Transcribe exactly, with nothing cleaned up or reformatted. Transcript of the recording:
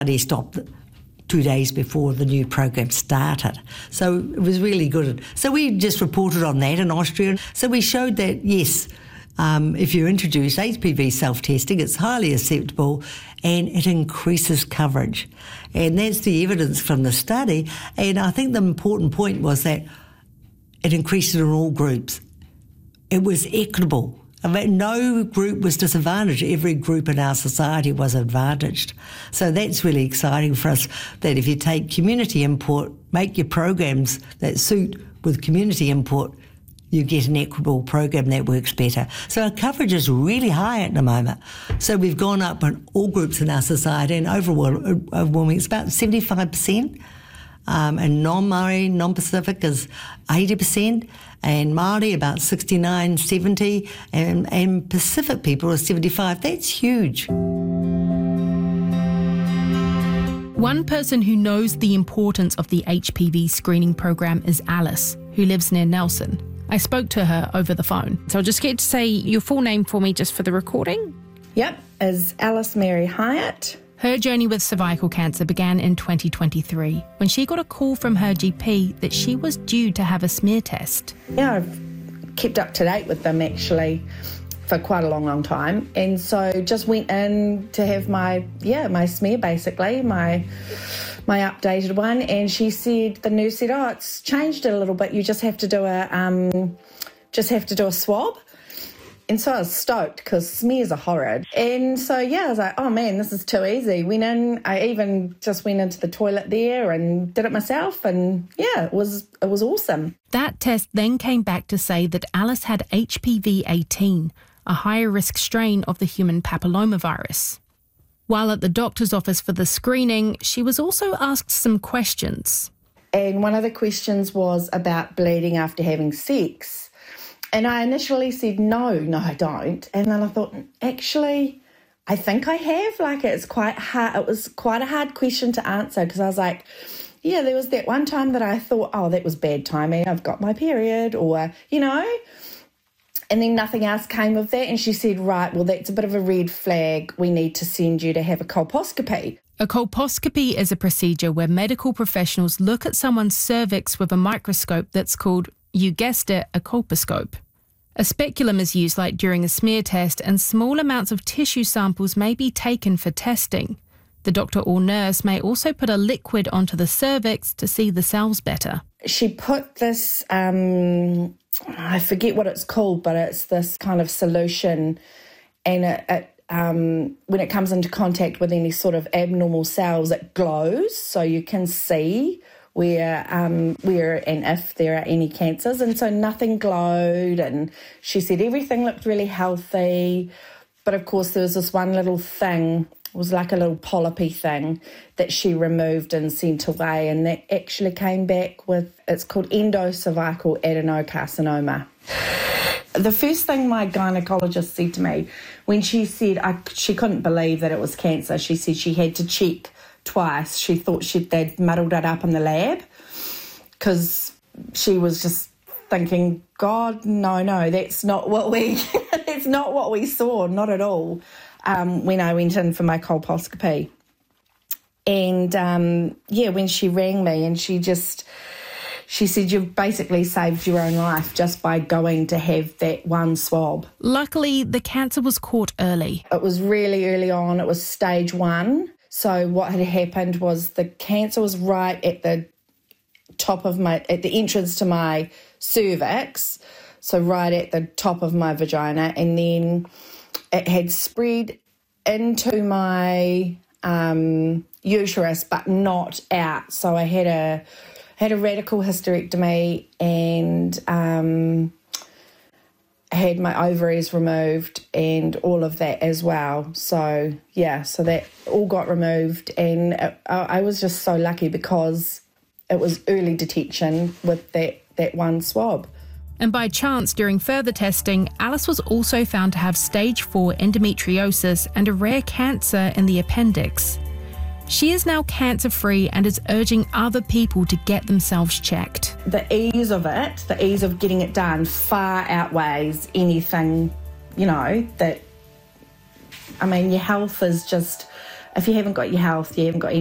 He stopped two days before the new program started. So it was really good. So we just reported on that in Austria. So we showed that, yes, um, if you introduce H P V self-testing, it's highly acceptable and it increases coverage. And that's the evidence from the study. And I think the important point was that it increased in all groups. It was equitable. I mean, no group was disadvantaged. Every group in our society was advantaged. So that's really exciting for us, that if you take community input, make your programs that suit with community input, you get an equitable program that works better. So our coverage is really high at the moment. So we've gone up in all groups in our society, and overall, overwhelming, it's about seventy-five percent. Um, and non-Māori, non-Pacific is eighty percent, and Māori about sixty-nine, seventy, and, and Pacific people are seventy-five. That's huge. One person who knows the importance of the H P V screening program is Alice, who lives near Nelson. I spoke to her over the phone. So I'll just get to say your full name for me just for the recording. Yep, is Alice Mary Hyatt. Her journey with cervical cancer began in twenty twenty-three when she got a call from her G P that she was due to have a smear test. Yeah, I've kept up to date with them actually for quite a long, long time. And so just went in to have my, yeah, my smear basically, my my updated one. And she said, the nurse said, oh, it's changed it a little bit. You just have to do a, um, just have to do a swab. And so I was stoked because smears are horrid. And so, yeah, I was like, oh, man, this is too easy. Went in, I even just went into the toilet there and did it myself. And, yeah, it was it was awesome. That test then came back to say that Alice had H P V eighteen, a higher risk strain of the human papillomavirus. While at the doctor's office for the screening, she was also asked some questions. And one of the questions was about bleeding after having sex. And I initially said, no, no, I don't. And then I thought, actually, I think I have. Like, it's quite hard. It was quite a hard question to answer because I was like, yeah, there was that one time that I thought, oh, that was bad timing. I've got my period or, you know. And then nothing else came of that. And she said, right, well, that's a bit of a red flag. We need to send you to have a colposcopy. A colposcopy is a procedure where medical professionals look at someone's cervix with a microscope that's called, you guessed it, a colposcope. A speculum is used like during a smear test, and small amounts of tissue samples may be taken for testing. The doctor or nurse may also put a liquid onto the cervix to see the cells better. She put this, um, I forget what it's called, but it's this kind of solution, and it, it um, when it comes into contact with any sort of abnormal cells, it glows, so you can see where um, where and if there are any cancers. And so nothing glowed, and she said everything looked really healthy. But of course there was this one little thing, it was like a little polypy thing that she removed and sent away, and that actually came back with, it's called endocervical adenocarcinoma. The first thing my gynaecologist said to me when she said I, she couldn't believe that it was cancer, she said she had to check twice. She thought she'd, they'd muddled it up in the lab because she was just thinking, God, no, no, that's not what we, that's not what we saw, not at all, um, when I went in for my colposcopy. And, um, yeah, when she rang me and she just, she said, you've basically saved your own life just by going to have that one swab. Luckily, the cancer was caught early. It was really early on. It was stage one. So what had happened was the cancer was right at the top of my, at the entrance to my cervix, so right at the top of my vagina, and then it had spread into my um, uterus, but not out. So I had a had a radical hysterectomy and um, had my ovaries removed and all of that as well. So, yeah, so that all got removed, and it, I was just so lucky because it was early detection with that, that one swab. And by chance, during further testing, Alice was also found to have stage four endometriosis and a rare cancer in the appendix. She is now cancer-free and is urging other people to get themselves checked. The ease of it, the ease of getting it done far outweighs anything, you know, that, I mean, your health is just, if you haven't got your health, you haven't got